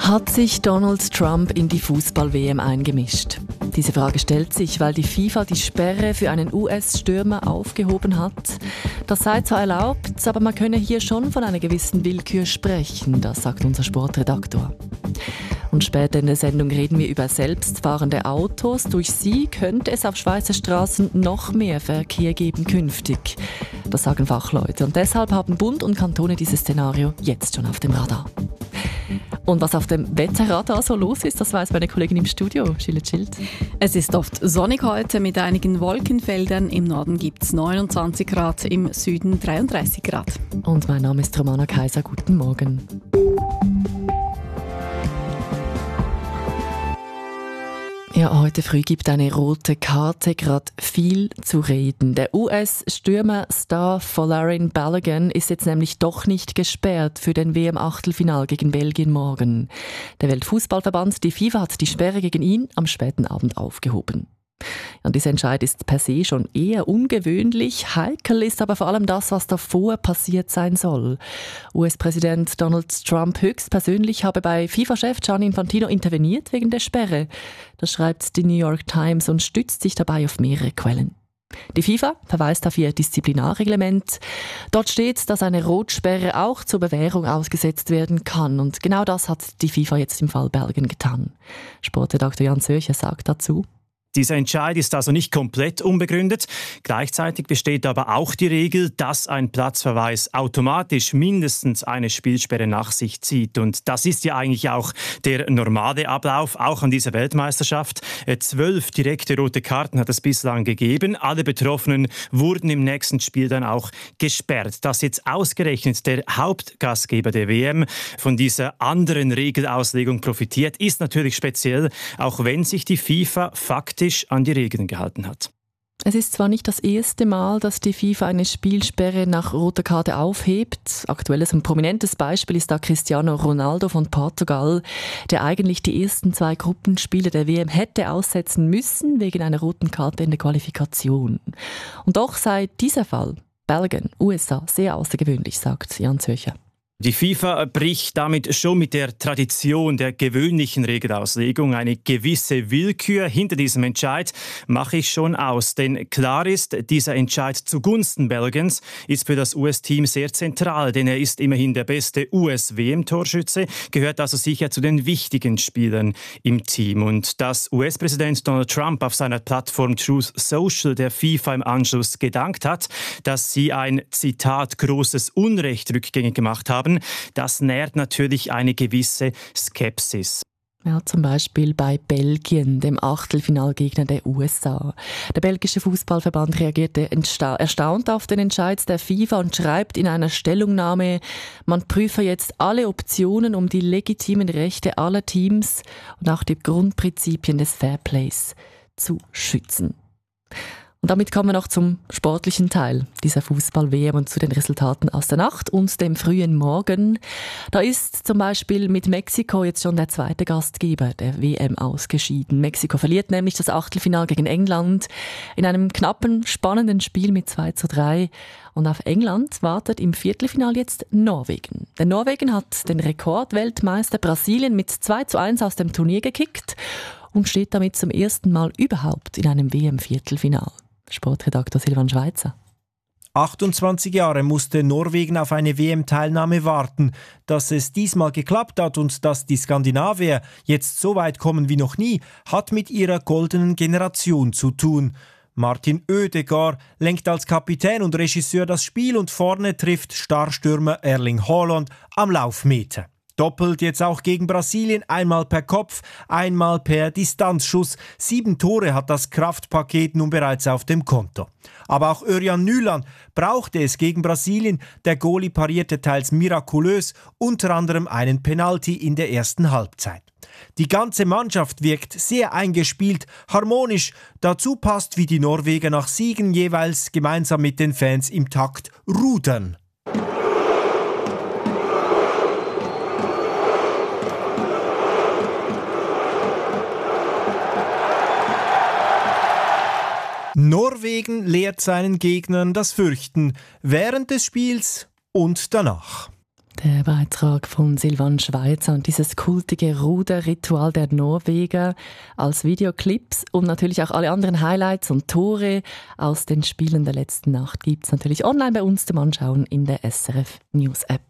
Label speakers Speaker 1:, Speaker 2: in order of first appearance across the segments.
Speaker 1: Hat sich Donald Trump in die Fußball-WM eingemischt? Diese Frage stellt sich, weil die FIFA die Sperre für einen US-Stürmer aufgehoben hat. Das sei zwar erlaubt, aber man könne hier schon von einer gewissen Willkür sprechen, das sagt unser Sportredaktor. Und später in der Sendung reden wir über selbstfahrende Autos. Durch sie könnte es auf Schweizer Straßen noch mehr Verkehr geben künftig. Das sagen Fachleute. Und deshalb haben Bund und Kantone dieses Szenario jetzt schon auf dem Radar. Und was auf dem Wetterradar so los ist, das weiss meine Kollegin im Studio, Gilles Schild.
Speaker 2: Es ist oft sonnig heute mit einigen Wolkenfeldern. Im Norden gibt es 29 Grad, im Süden 33 Grad.
Speaker 1: Und mein Name ist Romana Kaiser. Guten Morgen. Ja, heute früh gibt eine rote Karte gerade viel zu reden. Der US-Stürmer-Star Folarin Balogun ist jetzt nämlich doch nicht gesperrt für den WM-Achtelfinal gegen Belgien morgen. Der Weltfußballverband, die FIFA, hat die Sperre gegen ihn am späten Abend aufgehoben. Und dieser Entscheid ist per se schon eher ungewöhnlich. Heikel ist aber vor allem das, was davor passiert sein soll. US-Präsident Donald Trump höchstpersönlich habe bei FIFA-Chef Gianni Infantino interveniert wegen der Sperre. Das schreibt die New York Times und stützt sich dabei auf mehrere Quellen. Die FIFA verweist auf ihr Disziplinarreglement. Dort steht, dass eine Rotsperre auch zur Bewährung ausgesetzt werden kann. Und genau das hat die FIFA jetzt im Fall Belgien getan. Sportredakteur Jan Zöcher sagt dazu:
Speaker 3: Dieser Entscheid ist also nicht komplett unbegründet. Gleichzeitig besteht aber auch die Regel, dass ein Platzverweis automatisch mindestens eine Spielsperre nach sich zieht. Und das ist ja eigentlich auch der normale Ablauf, auch an dieser Weltmeisterschaft. 12 direkte rote Karten hat es bislang gegeben. Alle Betroffenen wurden im nächsten Spiel dann auch gesperrt. Dass jetzt ausgerechnet der Hauptgastgeber der WM von dieser anderen Regelauslegung profitiert, ist natürlich speziell, auch wenn sich die FIFA faktisch an die Regeln gehalten hat.
Speaker 1: Es ist zwar nicht das erste Mal, dass die FIFA eine Spielsperre nach roter Karte aufhebt. Aktuelles und prominentes Beispiel ist da Cristiano Ronaldo von Portugal, der eigentlich die ersten 2 Gruppenspiele der WM hätte aussetzen müssen wegen einer roten Karte in der Qualifikation. Und doch sei dieser Fall Belgien, USA, sehr außergewöhnlich, sagt Jan Zöcher.
Speaker 3: Die FIFA bricht damit schon mit der Tradition der gewöhnlichen Regelauslegung. Eine gewisse Willkür hinter diesem Entscheid mache ich schon aus. Denn klar ist, dieser Entscheid zugunsten Belgiens ist für das US-Team sehr zentral. Denn er ist immerhin der beste US-WM-Torschütze, gehört also sicher zu den wichtigen Spielern im Team. Und dass US-Präsident Donald Trump auf seiner Plattform Truth Social der FIFA im Anschluss gedankt hat, dass sie ein, Zitat, großes Unrecht rückgängig gemacht haben, das nährt natürlich eine gewisse Skepsis.
Speaker 1: Ja, zum Beispiel bei Belgien, dem Achtelfinalgegner der USA. Der belgische Fußballverband reagierte erstaunt auf den Entscheid der FIFA und schreibt in einer Stellungnahme, man prüfe jetzt alle Optionen, um die legitimen Rechte aller Teams und auch die Grundprinzipien des Fairplays zu schützen. Und damit kommen wir noch zum sportlichen Teil dieser Fußball-WM und zu den Resultaten aus der Nacht und dem frühen Morgen. Da ist zum Beispiel mit Mexiko jetzt schon der zweite Gastgeber der WM ausgeschieden. Mexiko verliert nämlich das Achtelfinale gegen England in einem knappen, spannenden Spiel mit 2:3. Und auf England wartet im Viertelfinale jetzt Norwegen. Denn Norwegen hat den Rekordweltmeister Brasilien mit 2:1 aus dem Turnier gekickt und steht damit zum ersten Mal überhaupt in einem WM-Viertelfinale. Sportredaktor Silvan Schweizer.
Speaker 4: 28 Jahre musste Norwegen auf eine WM-Teilnahme warten. Dass es diesmal geklappt hat und dass die Skandinavier jetzt so weit kommen wie noch nie, hat mit ihrer goldenen Generation zu tun. Martin Oedegaard lenkt als Kapitän und Regisseur das Spiel und vorne trifft Starstürmer Erling Haaland am Laufmeter. Doppelt jetzt auch gegen Brasilien, einmal per Kopf, einmal per Distanzschuss. 7 Tore hat das Kraftpaket nun bereits auf dem Konto. Aber auch Örjan Nyland brauchte es gegen Brasilien. Der Goalie parierte teils mirakulös, unter anderem einen Penalty in der ersten Halbzeit. Die ganze Mannschaft wirkt sehr eingespielt, harmonisch. Dazu passt, wie die Norweger nach Siegen jeweils gemeinsam mit den Fans im Takt rudern. Norwegen lehrt seinen Gegnern das Fürchten während des Spiels und danach.
Speaker 1: Der Beitrag von Silvan Schweizer und dieses kultige Ruderritual der Norweger als Videoclips und natürlich auch alle anderen Highlights und Tore aus den Spielen der letzten Nacht gibt es natürlich online bei uns zum Anschauen in der SRF News App.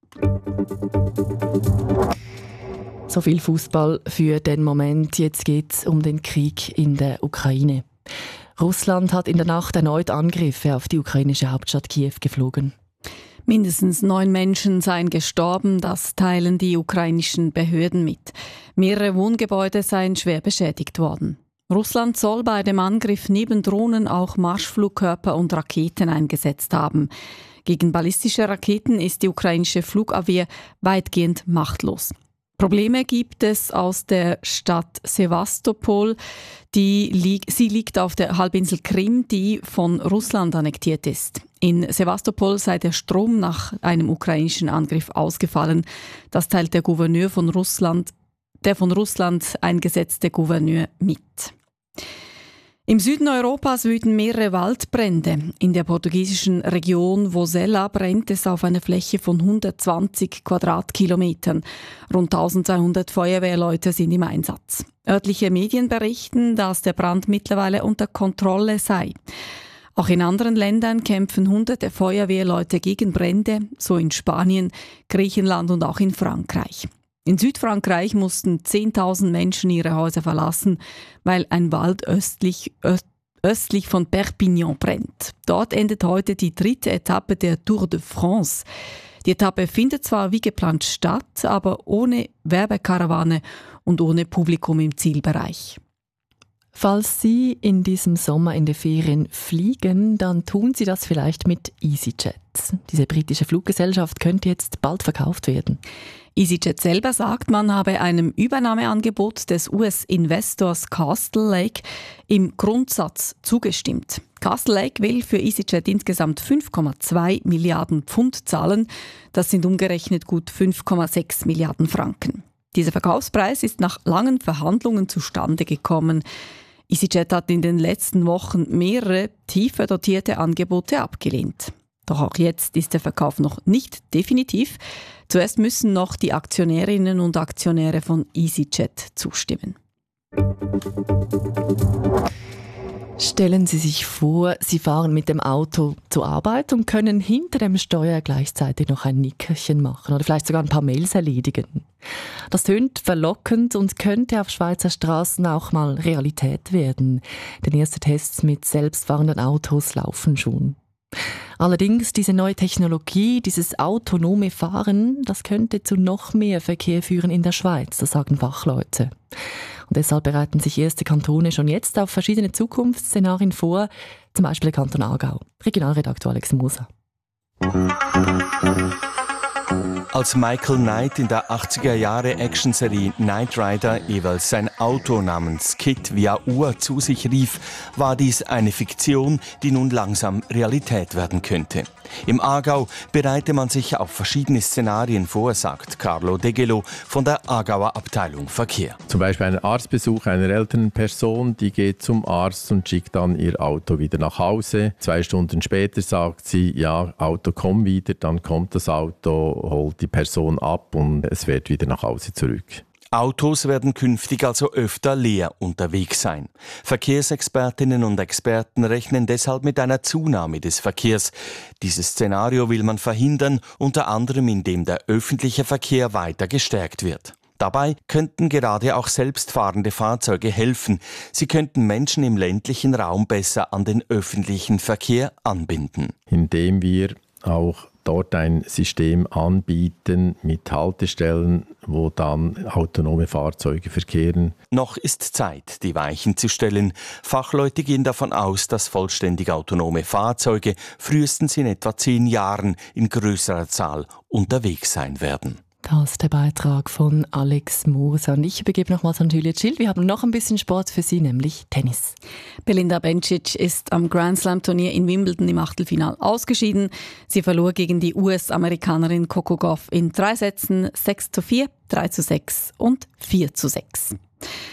Speaker 1: So viel Fußball für den Moment. Jetzt geht es um den Krieg in der Ukraine. Russland hat in der Nacht erneut Angriffe auf die ukrainische Hauptstadt Kiew geflogen.
Speaker 2: Mindestens 9 Menschen seien gestorben, das teilen die ukrainischen Behörden mit. Mehrere Wohngebäude seien schwer beschädigt worden. Russland soll bei dem Angriff neben Drohnen auch Marschflugkörper und Raketen eingesetzt haben. Gegen ballistische Raketen ist die ukrainische Flugabwehr weitgehend machtlos. Probleme gibt es aus der Stadt Sewastopol. Sie liegt auf der Halbinsel Krim, die von Russland annektiert ist. In Sewastopol sei der Strom nach einem ukrainischen Angriff ausgefallen. Das teilt der Gouverneur von Russland, der von Russland eingesetzte Gouverneur mit. Im Süden Europas wüten mehrere Waldbrände. In der portugiesischen Region Vozela brennt es auf einer Fläche von 120 Quadratkilometern. Rund 1200 Feuerwehrleute sind im Einsatz. Örtliche Medien berichten, dass der Brand mittlerweile unter Kontrolle sei. Auch in anderen Ländern kämpfen hunderte Feuerwehrleute gegen Brände, so in Spanien, Griechenland und auch in Frankreich. In Südfrankreich mussten 10.000 Menschen ihre Häuser verlassen, weil ein Wald östlich von Perpignan brennt. Dort endet heute die 3. Etappe der Tour de France. Die Etappe findet zwar wie geplant statt, aber ohne Werbekarawane und ohne Publikum im Zielbereich.
Speaker 1: Falls Sie in diesem Sommer in die Ferien fliegen, dann tun Sie das vielleicht mit EasyJet. Diese britische Fluggesellschaft könnte jetzt bald verkauft werden.
Speaker 2: EasyJet selber sagt, man habe einem Übernahmeangebot des US-Investors Castle Lake im Grundsatz zugestimmt. Castle Lake will für EasyJet insgesamt 5,2 Milliarden Pfund zahlen. Das sind umgerechnet gut 5,6 Milliarden Franken. Dieser Verkaufspreis ist nach langen Verhandlungen zustande gekommen. EasyJet hat in den letzten Wochen mehrere tiefer dotierte Angebote abgelehnt. Doch auch jetzt ist der Verkauf noch nicht definitiv. Zuerst müssen noch die Aktionärinnen und Aktionäre von EasyJet zustimmen.
Speaker 1: Stellen Sie sich vor, Sie fahren mit dem Auto zur Arbeit und können hinter dem Steuer gleichzeitig noch ein Nickerchen machen oder vielleicht sogar ein paar Mails erledigen. Das tönt verlockend und könnte auf Schweizer Straßen auch mal Realität werden. Denn erste Tests mit selbstfahrenden Autos laufen schon. Allerdings diese neue Technologie, dieses autonome Fahren, das könnte zu noch mehr Verkehr führen in der Schweiz, das sagen Fachleute. Und deshalb bereiten sich erste Kantone schon jetzt auf verschiedene Zukunftsszenarien vor, zum Beispiel der Kanton Aargau. Regionalredaktor Alex Moser.
Speaker 5: Als Michael Knight in der 80er-Jahre-Actionserie Knight Rider jeweils sein Auto namens Kit via Uhr zu sich rief, war dies eine Fiktion, die nun langsam Realität werden könnte. Im Aargau bereite man sich auf verschiedene Szenarien vor, sagt Carlo Degelo von der Aargauer Abteilung Verkehr.
Speaker 6: Zum Beispiel ein Arztbesuch einer älteren Person, die geht zum Arzt und schickt dann ihr Auto wieder nach Hause. 2 Stunden später sagt sie, ja, Auto komm wieder, dann kommt das Auto, holt die Person ab und es fährt wieder nach Hause zurück.
Speaker 5: Autos werden künftig also öfter leer unterwegs sein. Verkehrsexpertinnen und Experten rechnen deshalb mit einer Zunahme des Verkehrs. Dieses Szenario will man verhindern, unter anderem indem der öffentliche Verkehr weiter gestärkt wird. Dabei könnten gerade auch selbstfahrende Fahrzeuge helfen. Sie könnten Menschen im ländlichen Raum besser an den öffentlichen Verkehr anbinden.
Speaker 6: Indem wir auch dort ein System anbieten mit Haltestellen, wo dann autonome Fahrzeuge verkehren.
Speaker 5: Noch ist Zeit, die Weichen zu stellen. Fachleute gehen davon aus, dass vollständig autonome Fahrzeuge frühestens in etwa 10 Jahren in größerer Zahl unterwegs sein werden.
Speaker 1: Das ist der Beitrag von Alex Moser. Und ich übergebe nochmals an Julia Schild. Wir haben noch ein bisschen Sport für Sie, nämlich Tennis.
Speaker 2: Belinda Bencic ist am Grand Slam Turnier in Wimbledon im Achtelfinal ausgeschieden. Sie verlor gegen die US-Amerikanerin Coco Gauff in 3 Sätzen 6:4, 3:6 und 4:6.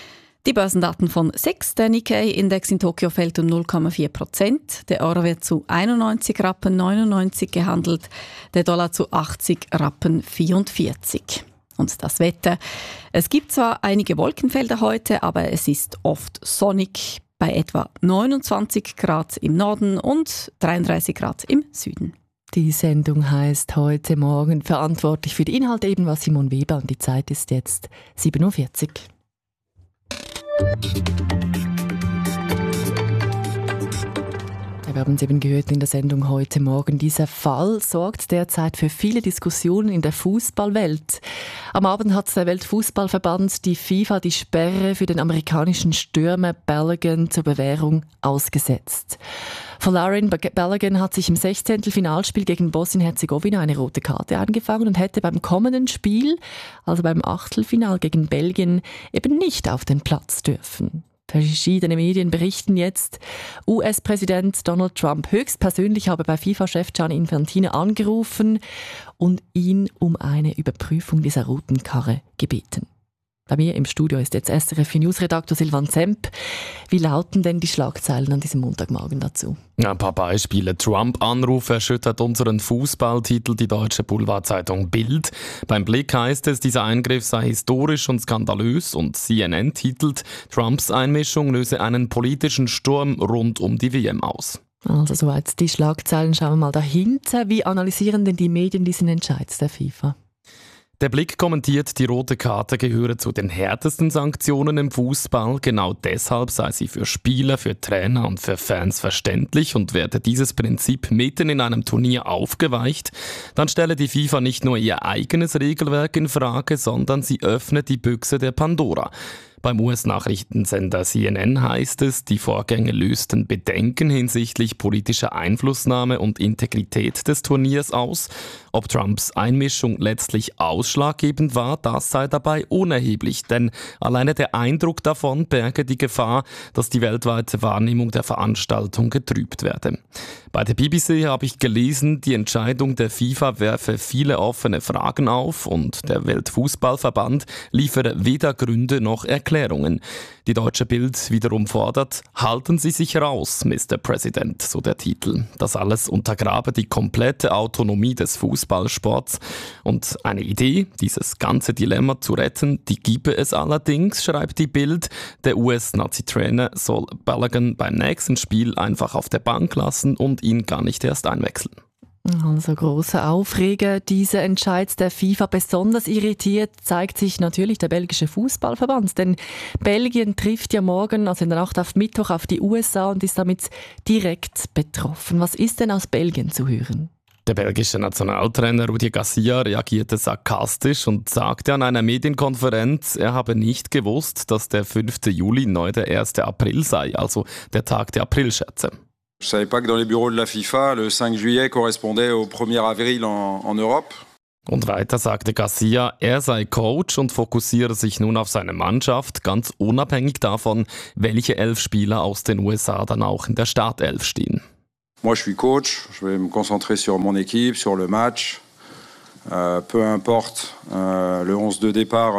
Speaker 2: Die Börsendaten von SIX. Der Nikkei-Index in Tokio fällt um 0,4%. Der Euro wird zu 91 Rappen 99 gehandelt, der Dollar zu 80 Rappen 44. Und das Wetter. Es gibt zwar einige Wolkenfelder heute, aber es ist oft sonnig bei etwa 29 Grad im Norden und 33 Grad im Süden.
Speaker 1: Die Sendung heisst «Heute Morgen». Verantwortlich für die Inhalte eben war Simon Weber und die Zeit ist jetzt 7.40 Uhr. Wir haben es eben gehört in der Sendung «Heute Morgen». Dieser Fall sorgt derzeit für viele Diskussionen in der Fußballwelt. Am Abend hat der Weltfußballverband, die FIFA, die Sperre für den amerikanischen Stürmer Balogun zur Bewährung ausgesetzt. Folarin Balogun hat sich im 16. Finalspiel gegen Bosnien-Herzegowina eine rote Karte eingefangen und hätte beim kommenden Spiel, also beim Achtelfinal gegen Belgien, eben nicht auf den Platz dürfen. Verschiedene Medien berichten jetzt, US-Präsident Donald Trump höchstpersönlich habe bei FIFA-Chef Gianni Infantino angerufen und ihn um eine Überprüfung dieser roten Karte gebeten. Bei mir im Studio ist jetzt SRF-News-Redaktor Silvan Zemp. Wie lauten denn die Schlagzeilen an diesem Montagmorgen dazu?
Speaker 7: Ein paar Beispiele. Trump-Anruf erschüttert unseren Fußballtitel, die deutsche Boulevardzeitung Bild. Beim Blick heißt es, dieser Eingriff sei historisch und skandalös und CNN titelt, Trumps Einmischung löse einen politischen Sturm rund um die WM aus.
Speaker 1: Also soweit die Schlagzeilen. Schauen wir mal dahinter. Wie analysieren denn die Medien diesen Entscheid der FIFA?
Speaker 7: Der Blick kommentiert, die rote Karte gehöre zu den härtesten Sanktionen im Fußball. Genau deshalb sei sie für Spieler, für Trainer und für Fans verständlich und werde dieses Prinzip mitten in einem Turnier aufgeweicht, dann stelle die FIFA nicht nur ihr eigenes Regelwerk in Frage, sondern sie öffne die Büchse der Pandora. Beim US-Nachrichtensender CNN heißt es, die Vorgänge lösten Bedenken hinsichtlich politischer Einflussnahme und Integrität des Turniers aus. Ob Trumps Einmischung letztlich ausschlaggebend war, das sei dabei unerheblich, denn alleine der Eindruck davon berge die Gefahr, dass die weltweite Wahrnehmung der Veranstaltung getrübt werde. Bei der BBC habe ich gelesen, die Entscheidung der FIFA werfe viele offene Fragen auf und der Weltfußballverband liefere weder Gründe noch Erklärungen. Die deutsche Bild wiederum fordert, halten Sie sich raus, Mr. President, so der Titel. Das alles untergrabe die komplette Autonomie des Fußballsports. Und eine Idee, dieses ganze Dilemma zu retten, die gebe es allerdings, schreibt die Bild. Der US-Nazi-Trainer soll Balogun beim nächsten Spiel einfach auf der Bank lassen und ihn gar nicht erst einwechseln.
Speaker 1: Also großer Aufreger. Dieser Entscheid der FIFA besonders irritiert zeigt sich natürlich der belgische Fußballverband. Denn Belgien trifft ja morgen, also in der Nacht auf Mittwoch, auf die USA und ist damit direkt betroffen. Was ist denn aus Belgien zu hören?
Speaker 7: Der belgische Nationaltrainer Rudi Garcia reagierte sarkastisch und sagte an einer Medienkonferenz, er habe nicht gewusst, dass der 5. Juli neu der 1. April sei, also der Tag der Aprilscherze.
Speaker 8: Je ne savais pas que dans les bureaux de la FIFA, le 5 juillet correspondait au 1er avril en Europe.
Speaker 7: Und weiter sagte Garcia, er sei Coach und fokussiere sich nun auf seine Mannschaft, ganz unabhängig davon, welche 11 Spieler aus den USA dann auch in der Startelf stehen.
Speaker 8: Moi, je suis Coach, je vais me concentrer sur mon équipe, sur le match. Peu importe le 11 de départ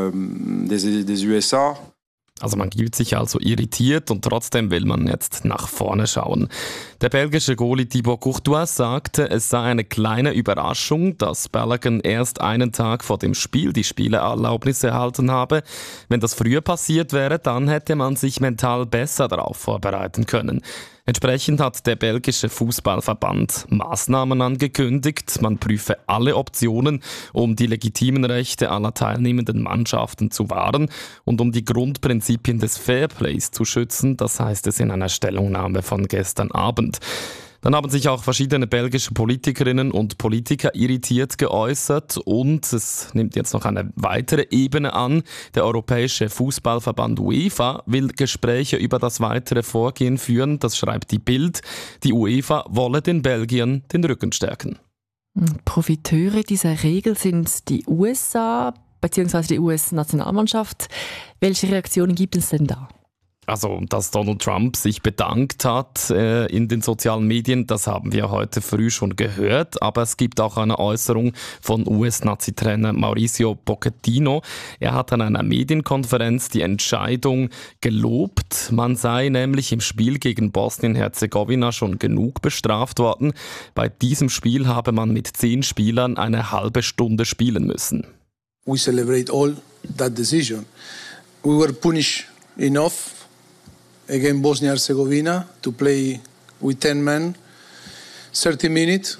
Speaker 8: des USA.
Speaker 7: Also man gibt sich also irritiert und trotzdem will man jetzt nach vorne schauen. Der belgische Goalie Thibaut Courtois sagte, es sei eine kleine Überraschung, dass Balogun erst einen Tag vor dem Spiel die Spielerlaubnis erhalten habe. Wenn das früher passiert wäre, dann hätte man sich mental besser darauf vorbereiten können. Entsprechend hat der belgische Fußballverband Maßnahmen angekündigt. Man prüfe alle Optionen, um die legitimen Rechte aller teilnehmenden Mannschaften zu wahren und um die Grundprinzipien des Fairplays zu schützen. Das heißt es in einer Stellungnahme von gestern Abend. Dann haben sich auch verschiedene belgische Politikerinnen und Politiker irritiert geäußert und es nimmt jetzt noch eine weitere Ebene an. Der Europäische Fußballverband UEFA will Gespräche über das weitere Vorgehen führen, das schreibt die Bild. Die UEFA wolle den Belgiern den Rücken stärken.
Speaker 1: Profiteure dieser Regel sind die USA bzw. die US-Nationalmannschaft. Welche Reaktionen gibt es denn da?
Speaker 7: Also, dass Donald Trump sich bedankt hat in den sozialen Medien, das haben wir heute früh schon gehört. Aber es gibt auch eine Äußerung von US-Nazi-Trainer Mauricio Pochettino. Er hat an einer Medienkonferenz die Entscheidung gelobt. Man sei nämlich im Spiel gegen Bosnien-Herzegowina schon genug bestraft worden. Bei diesem Spiel habe man mit 10 Spielern eine halbe Stunde spielen müssen.
Speaker 9: We celebrate all that decision. We were punished enough against Bosnia-Herzegovina to play with 10 men, 30 minutes,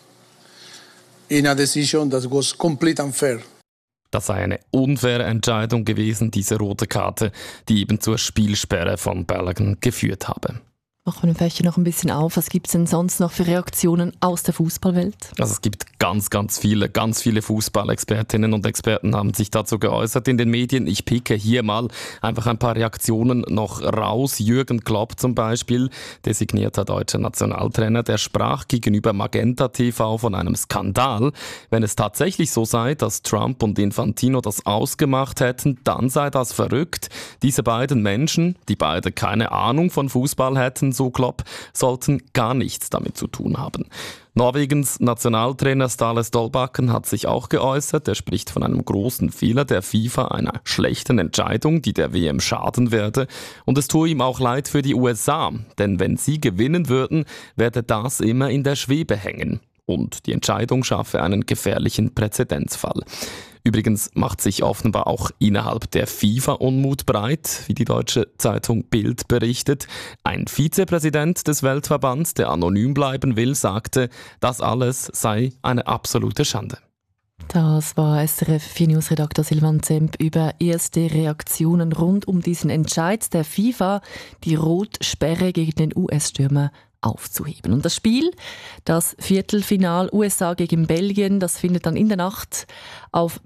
Speaker 9: in a decision that was completely unfair.
Speaker 7: Das sei eine unfaire Entscheidung gewesen, diese rote Karte, die eben zur Spielsperre von Balogun geführt habe.
Speaker 1: Machen wir den Fächer noch ein bisschen auf. Was gibt es denn sonst noch für Reaktionen aus der Fußballwelt?
Speaker 7: Also es gibt ganz viele Fußballexpertinnen und Experten haben sich dazu geäußert in den Medien. Ich picke hier mal einfach ein paar Reaktionen noch raus. Jürgen Klopp zum Beispiel, designierter deutscher Nationaltrainer, der sprach gegenüber Magenta TV von einem Skandal. Wenn es tatsächlich so sei, dass Trump und Infantino das ausgemacht hätten, dann sei das verrückt. Diese beiden Menschen, die beide keine Ahnung von Fußball hätten, so Klopp, sollten gar nichts damit zu tun haben. Norwegens Nationaltrainer Ståle Solbakken hat sich auch geäußert. Er spricht von einem großen Fehler der FIFA, einer schlechten Entscheidung, die der WM schaden werde. Und es tue ihm auch leid für die USA, denn wenn sie gewinnen würden, werde das immer in der Schwebe hängen. Und die Entscheidung schaffe einen gefährlichen Präzedenzfall. Übrigens macht sich offenbar auch innerhalb der FIFA Unmut breit, wie die deutsche Zeitung Bild berichtet. Ein Vizepräsident des Weltverbands, der anonym bleiben will, sagte, das alles sei eine absolute Schande.
Speaker 1: Das war SRF 4 News-Redakteur Silvan Zemp über erste Reaktionen rund um diesen Entscheid der FIFA, die Rotsperre gegen den US-Stürmer aufzuheben. Und das Spiel, das Viertelfinal USA gegen Belgien, das findet dann in der Nacht auf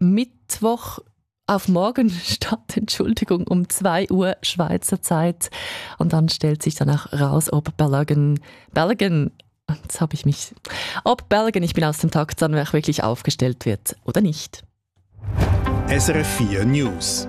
Speaker 1: morgen statt, um 2 Uhr Schweizer Zeit. Und dann stellt sich danach raus, ob Balogun, ich bin aus dem Takt, dann wirklich aufgestellt wird oder nicht.
Speaker 10: SRF 4 News.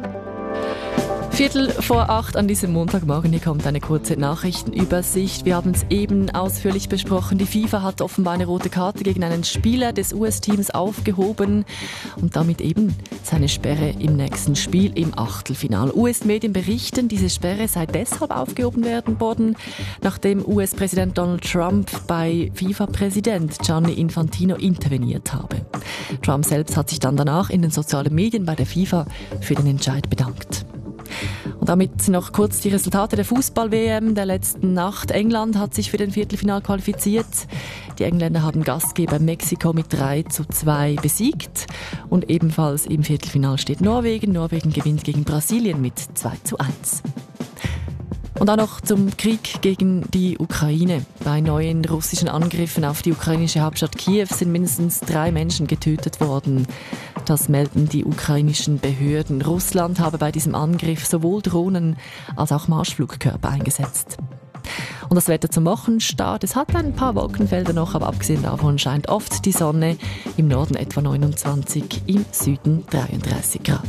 Speaker 1: 7:45 an diesem Montagmorgen. Hier kommt eine kurze Nachrichtenübersicht. Wir haben es eben ausführlich besprochen. Die FIFA hat offenbar eine rote Karte gegen einen Spieler des US-Teams aufgehoben und damit eben seine Sperre im nächsten Spiel im Achtelfinale. US-Medien berichten, diese Sperre sei deshalb aufgehoben worden, nachdem US-Präsident Donald Trump bei FIFA-Präsident Gianni Infantino interveniert habe. Trump selbst hat sich dann danach in den sozialen Medien bei der FIFA für den Entscheid bedankt. Und damit noch kurz die Resultate der Fußball-WM der letzten Nacht. England hat sich für den Viertelfinal qualifiziert. Die Engländer haben Gastgeber Mexiko mit 3:2 besiegt. Und ebenfalls im Viertelfinal steht Norwegen. Norwegen gewinnt gegen Brasilien mit 2:1. Und auch noch zum Krieg gegen die Ukraine. Bei neuen russischen Angriffen auf die ukrainische Hauptstadt Kiew sind mindestens 3 Menschen getötet worden. Das melden die ukrainischen Behörden. Russland habe bei diesem Angriff sowohl Drohnen als auch Marschflugkörper eingesetzt. Und das Wetter zum Wochenstart. Es hat ein paar Wolkenfelder noch, aber abgesehen davon scheint oft die Sonne. Im Norden etwa 29, im Süden 33 Grad.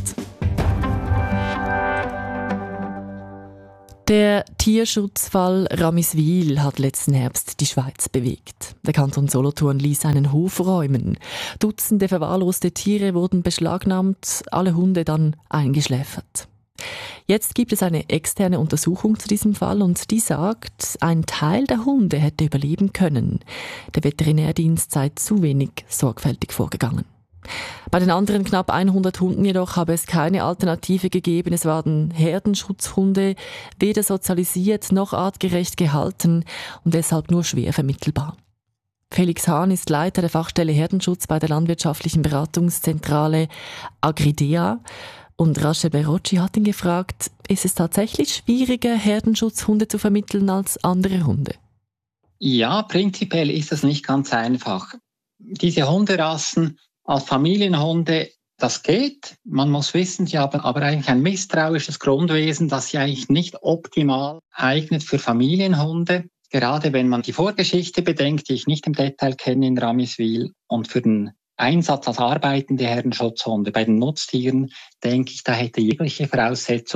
Speaker 1: Der Tierschutzfall Ramiswil hat letzten Herbst die Schweiz bewegt. Der Kanton Solothurn ließ einen Hof räumen. Dutzende verwahrloste Tiere wurden beschlagnahmt, alle Hunde dann eingeschläfert. Jetzt gibt es eine externe Untersuchung zu diesem Fall und die sagt, ein Teil der Hunde hätte überleben können. Der Veterinärdienst sei zu wenig sorgfältig vorgegangen. Bei den anderen knapp 100 Hunden jedoch habe es keine Alternative gegeben. Es waren Herdenschutzhunde, weder sozialisiert noch artgerecht gehalten und deshalb nur schwer vermittelbar. Felix Hahn ist Leiter der Fachstelle Herdenschutz bei der landwirtschaftlichen Beratungszentrale Agridea. Und Rachel Berocci hat ihn gefragt, ist es tatsächlich schwieriger, Herdenschutzhunde zu vermitteln als andere Hunde?
Speaker 11: Ja, prinzipiell ist das nicht ganz einfach. Diese Hunderassen als Familienhunde, das geht. Man muss wissen, sie haben aber eigentlich ein misstrauisches Grundwesen, das sich eigentlich nicht optimal eignet für Familienhunde. Gerade wenn man die Vorgeschichte bedenkt, die ich nicht im Detail kenne in Ramiswil, und für den Einsatz als arbeitende Herdenschutzhunde bei den Nutztieren, denke ich, da hätte jegliche Voraussetzung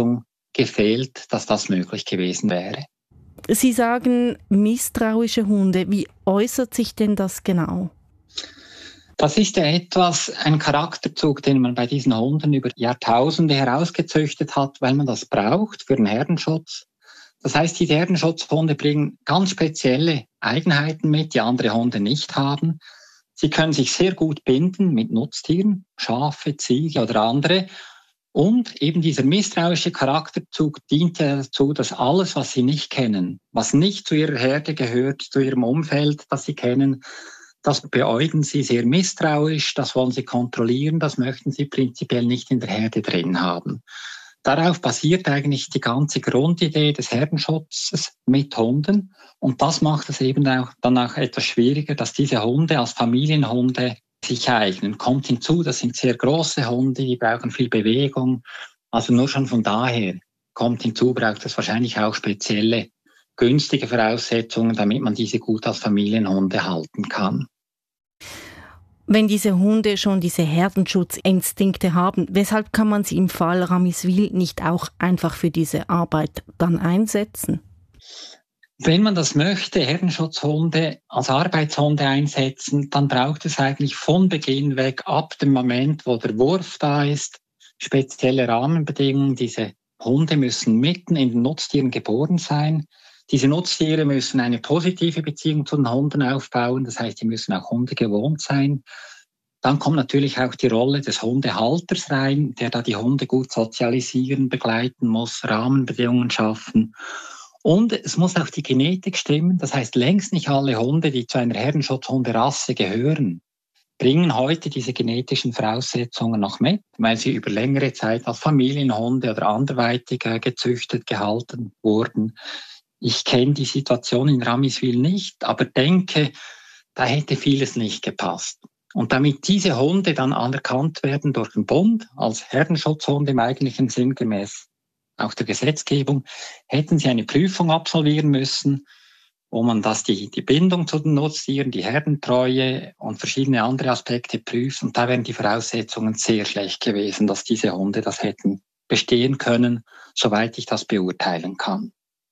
Speaker 11: gefehlt, dass das möglich gewesen wäre.
Speaker 2: Sie sagen misstrauische Hunde. Wie äußert sich denn das genau?
Speaker 11: Das ist ja ein Charakterzug, den man bei diesen Hunden über Jahrtausende herausgezüchtet hat, weil man das braucht für den Herdenschutz. Das heißt, diese Herdenschutzhunde bringen ganz spezielle Eigenheiten mit, die andere Hunde nicht haben. Sie können sich sehr gut binden mit Nutztieren, Schafe, Ziege oder andere. Und eben dieser misstrauische Charakterzug dient ja dazu, dass alles, was sie nicht kennen, was nicht zu ihrer Herde gehört, zu ihrem Umfeld, das sie kennen, das beäugen sie sehr misstrauisch, das wollen sie kontrollieren, das möchten sie prinzipiell nicht in der Herde drin haben. Darauf basiert eigentlich die ganze Grundidee des Herdenschutzes mit Hunden. Und das macht es eben auch etwas schwieriger, dass diese Hunde als Familienhunde sich eignen. Kommt hinzu, das sind sehr große Hunde, die brauchen viel Bewegung. Also nur schon von daher kommt hinzu, braucht es wahrscheinlich auch spezielle, günstige Voraussetzungen, damit man diese gut als Familienhunde halten kann.
Speaker 2: Wenn diese Hunde schon diese Herdenschutzinstinkte haben, weshalb kann man sie im Fall Ramiswil nicht auch einfach für diese Arbeit dann einsetzen?
Speaker 11: Wenn man das möchte, Herdenschutzhunde als Arbeitshunde einsetzen, dann braucht es eigentlich von Beginn weg, ab dem Moment, wo der Wurf da ist, spezielle Rahmenbedingungen. Diese Hunde müssen mitten in den Nutztieren geboren sein. Diese Nutztiere müssen eine positive Beziehung zu den Hunden aufbauen, das heißt, die müssen auch Hunde gewohnt sein. Dann kommt natürlich auch die Rolle des Hundehalters rein, der da die Hunde gut sozialisieren, begleiten muss, Rahmenbedingungen schaffen. Und es muss auch die Genetik stimmen, das heißt, längst nicht alle Hunde, die zu einer Herdenschutzhunderasse gehören, bringen heute diese genetischen Voraussetzungen noch mit, weil sie über längere Zeit als Familienhunde oder anderweitig gezüchtet, gehalten wurden. Ich kenne die Situation in Ramiswil nicht, aber denke, da hätte vieles nicht gepasst. Und damit diese Hunde dann anerkannt werden durch den Bund als Herdenschutzhunde im eigentlichen Sinn gemäß auch der Gesetzgebung, hätten sie eine Prüfung absolvieren müssen, wo man die Bindung zu den Nutztieren, die Herdentreue und verschiedene andere Aspekte prüft. Und da wären die Voraussetzungen sehr schlecht gewesen, dass diese Hunde das hätten bestehen können, soweit ich das beurteilen kann.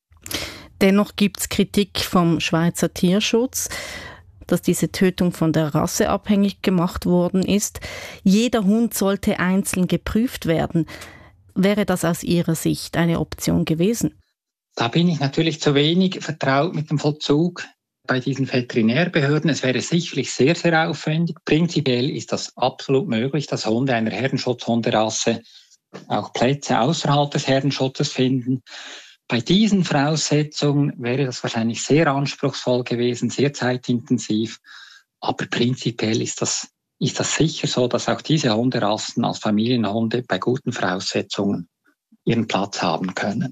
Speaker 2: Dennoch gibt es Kritik vom Schweizer Tierschutz, dass diese Tötung von der Rasse abhängig gemacht worden ist. Jeder Hund sollte einzeln geprüft werden. Wäre das aus Ihrer Sicht eine Option gewesen?
Speaker 11: Da bin ich natürlich zu wenig vertraut mit dem Vollzug bei diesen Veterinärbehörden. Es wäre sicherlich sehr, sehr aufwendig. Prinzipiell ist das absolut möglich, dass Hunde einer Herdenschutzhunderasse auch Plätze außerhalb des Herdenschutzes finden. Bei diesen Voraussetzungen wäre das wahrscheinlich sehr anspruchsvoll gewesen, sehr zeitintensiv. Aber prinzipiell ist das sicher so, dass auch diese Hunderassen als Familienhunde bei guten Voraussetzungen ihren Platz haben können.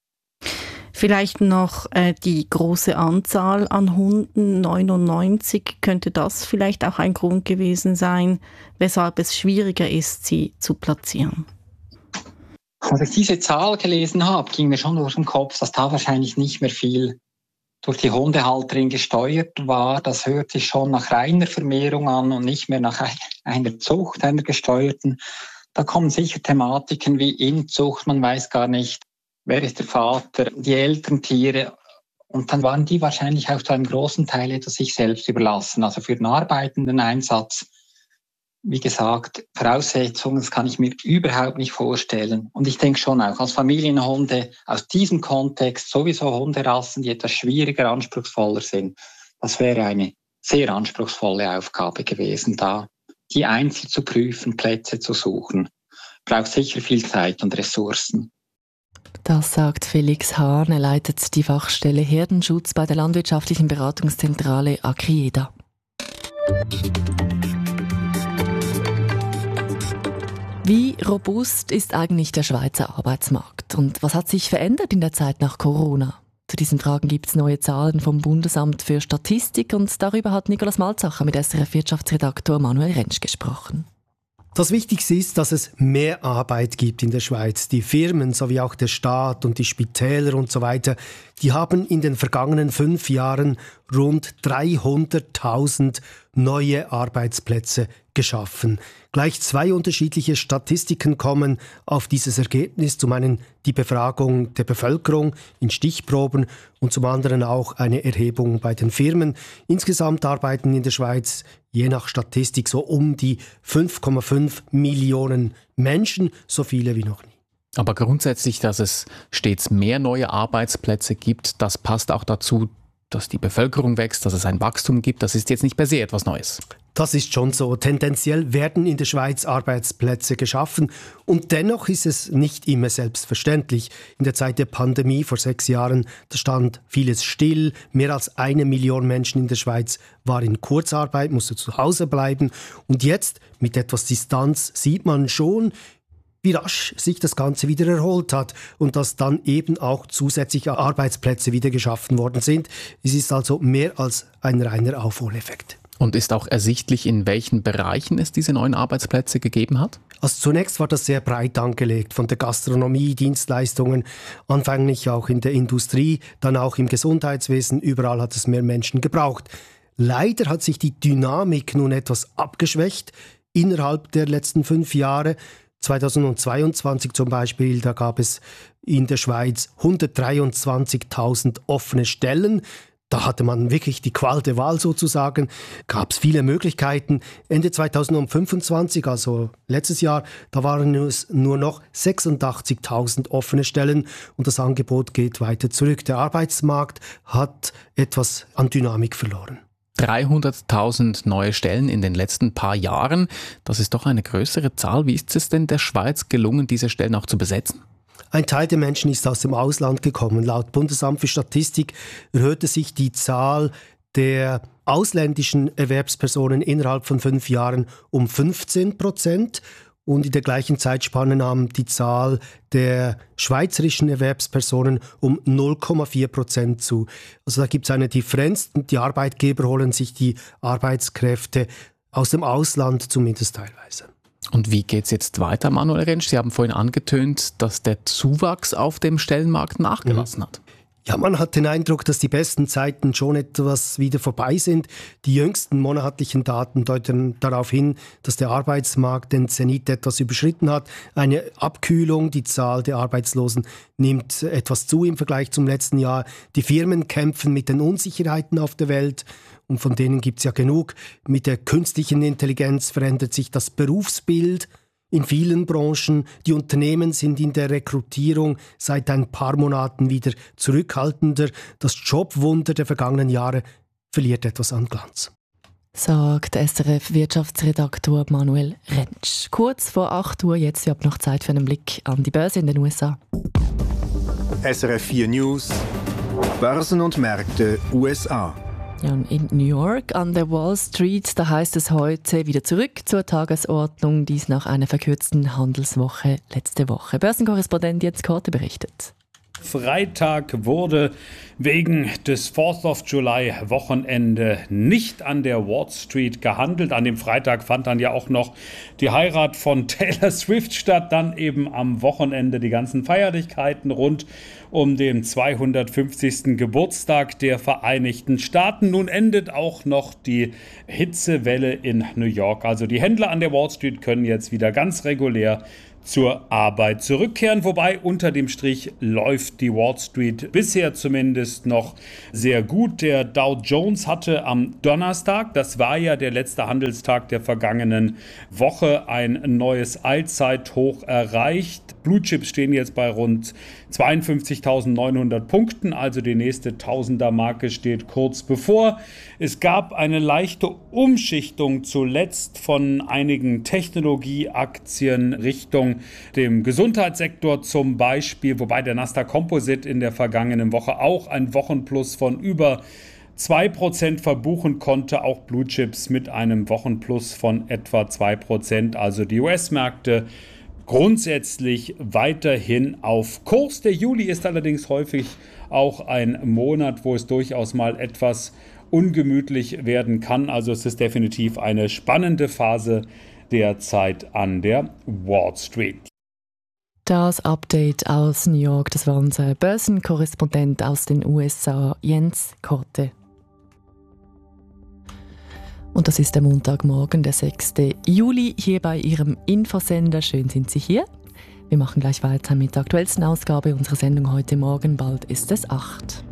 Speaker 2: Vielleicht noch die große Anzahl an Hunden, 99. Könnte das vielleicht auch ein Grund gewesen sein, weshalb es schwieriger ist, sie zu platzieren?
Speaker 11: Als ich diese Zahl gelesen habe, ging mir schon durch den Kopf, dass da wahrscheinlich nicht mehr viel durch die Hundehalterin gesteuert war. Das hört sich schon nach reiner Vermehrung an und nicht mehr nach einer Zucht, einer gesteuerten. Da kommen sicher Thematiken wie Inzucht, man weiß gar nicht, wer ist der Vater, die Elterntiere. Und dann waren die wahrscheinlich auch zu einem großen Teil etwas sich selbst überlassen. Also für den arbeitenden Einsatz, wie gesagt, Voraussetzungen, das kann ich mir überhaupt nicht vorstellen. Und ich denke schon auch als Familienhunde aus diesem Kontext sowieso Hunderassen, die etwas schwieriger, anspruchsvoller sind. Das wäre eine sehr anspruchsvolle Aufgabe gewesen, da die einzeln zu prüfen, Plätze zu suchen. Braucht sicher viel Zeit und Ressourcen.
Speaker 1: Das sagt Felix Hahn. Er leitet die Fachstelle Herdenschutz bei der landwirtschaftlichen Beratungszentrale Agrieda. Wie robust ist eigentlich der Schweizer Arbeitsmarkt? Und was hat sich verändert in der Zeit nach Corona? Zu diesen Fragen gibt es neue Zahlen vom Bundesamt für Statistik und darüber hat Nicolas Malzacher mit SRF-Wirtschaftsredaktor Manuel Rentsch gesprochen.
Speaker 12: Das Wichtigste ist, dass es mehr Arbeit gibt in der Schweiz. Die Firmen sowie auch der Staat und die Spitäler und so weiter, die haben in den vergangenen 5 Jahren rund 300.000 neue Arbeitsplätze abgeschaffen. Gleich 2 unterschiedliche Statistiken kommen auf dieses Ergebnis. Zum einen die Befragung der Bevölkerung in Stichproben und zum anderen auch eine Erhebung bei den Firmen. Insgesamt arbeiten in der Schweiz je nach Statistik so um die 5,5 Millionen Menschen, so viele wie noch nie.
Speaker 13: Aber grundsätzlich, dass es stets mehr neue Arbeitsplätze gibt, das passt auch dazu, dass die Bevölkerung wächst, dass es ein Wachstum gibt. Das ist jetzt nicht per se etwas Neues.
Speaker 12: Das ist schon so. Tendenziell werden in der Schweiz Arbeitsplätze geschaffen und dennoch ist es nicht immer selbstverständlich. In der Zeit der Pandemie vor 6 Jahren, da stand vieles still. Mehr als 1 Million Menschen in der Schweiz waren in Kurzarbeit, mussten zu Hause bleiben. Und jetzt, mit etwas Distanz, sieht man schon, wie rasch sich das Ganze wieder erholt hat und dass dann eben auch zusätzliche Arbeitsplätze wieder geschaffen worden sind. Es ist also mehr als ein reiner Aufholeffekt.
Speaker 13: Und ist auch ersichtlich, in welchen Bereichen es diese neuen Arbeitsplätze gegeben hat?
Speaker 12: Also zunächst war das sehr breit angelegt, von der Gastronomie, Dienstleistungen, anfänglich auch in der Industrie, dann auch im Gesundheitswesen, überall hat es mehr Menschen gebraucht. Leider hat sich die Dynamik nun etwas abgeschwächt innerhalb der letzten 5 Jahre. 2022 zum Beispiel, da gab es in der Schweiz 123.000 offene Stellen. Da hatte man wirklich die Qual der Wahl sozusagen, gab es viele Möglichkeiten. Ende 2025, also letztes Jahr, da waren es nur noch 86.000 offene Stellen und das Angebot geht weiter zurück. Der Arbeitsmarkt hat etwas an Dynamik verloren.
Speaker 13: 300.000 neue Stellen in den letzten paar Jahren, das ist doch eine größere Zahl. Wie ist es denn der Schweiz gelungen, diese Stellen auch zu besetzen?
Speaker 12: Ein Teil der Menschen ist aus dem Ausland gekommen. Laut Bundesamt für Statistik erhöhte sich die Zahl der ausländischen Erwerbspersonen innerhalb von 5 Jahren um 15%. Und in der gleichen Zeitspanne nahm die Zahl der schweizerischen Erwerbspersonen um 0,4% zu. Also da gibt es eine Differenz. Die Arbeitgeber holen sich die Arbeitskräfte aus dem Ausland, zumindest teilweise.
Speaker 13: Und wie geht es jetzt weiter, Manuel Rentsch? Sie haben vorhin angetönt, dass der Zuwachs auf dem Stellenmarkt nachgelassen hat.
Speaker 12: Ja, man hat den Eindruck, dass die besten Zeiten schon etwas wieder vorbei sind. Die jüngsten monatlichen Daten deuten darauf hin, dass der Arbeitsmarkt den Zenit etwas überschritten hat. Eine Abkühlung, die Zahl der Arbeitslosen nimmt etwas zu im Vergleich zum letzten Jahr. Die Firmen kämpfen mit den Unsicherheiten auf der Welt. Und von denen gibt es ja genug. Mit der künstlichen Intelligenz verändert sich das Berufsbild in vielen Branchen. Die Unternehmen sind in der Rekrutierung seit ein paar Monaten wieder zurückhaltender. Das Jobwunder der vergangenen Jahre verliert etwas an Glanz.
Speaker 1: Sagt SRF-Wirtschaftsredaktor Manuel Rentsch. Kurz vor 8 Uhr, jetzt habt noch Zeit für einen Blick an die Börse in den USA.
Speaker 10: SRF 4 News, Börsen und Märkte USA.
Speaker 1: Ja, in New York an der Wall Street, da heißt es heute wieder zurück zur Tagesordnung, dies nach einer verkürzten Handelswoche letzte Woche. Börsenkorrespondent Jens Korte berichtet.
Speaker 14: Freitag wurde wegen des 4th of July Wochenende nicht an der Wall Street gehandelt. An dem Freitag fand dann ja auch noch die Heirat von Taylor Swift statt. Dann eben am Wochenende die ganzen Feierlichkeiten rund um den 250. Geburtstag der Vereinigten Staaten. Nun endet auch noch die Hitzewelle in New York. Also die Händler an der Wall Street können jetzt wieder ganz regulär zur Arbeit zurückkehren, wobei unter dem Strich läuft die Wall Street bisher zumindest noch sehr gut. Der Dow Jones hatte am Donnerstag, das war ja der letzte Handelstag der vergangenen Woche, ein neues Allzeithoch erreicht. Blue Chips stehen jetzt bei rund 52.900 Punkten, also die nächste Tausender-Marke steht kurz bevor. Es gab eine leichte Umschichtung zuletzt von einigen Technologieaktien Richtung dem Gesundheitssektor zum Beispiel, wobei der Nasdaq Composite in der vergangenen Woche auch ein Wochenplus von über 2% verbuchen konnte, auch Blue Chips mit einem Wochenplus von etwa 2%, also die US-Märkte grundsätzlich weiterhin auf Kurs. Der Juli ist allerdings häufig auch ein Monat, wo es durchaus mal etwas ungemütlich werden kann. Also es ist definitiv eine spannende Phase derzeit an der Wall Street.
Speaker 1: Das Update aus New York, das war unser Börsenkorrespondent aus den USA, Jens Korte. Und das ist der Montagmorgen, der 6. Juli, hier bei Ihrem Infosender. Schön sind Sie hier. Wir machen gleich weiter mit der aktuellsten Ausgabe unserer Sendung heute Morgen. Bald ist es 8.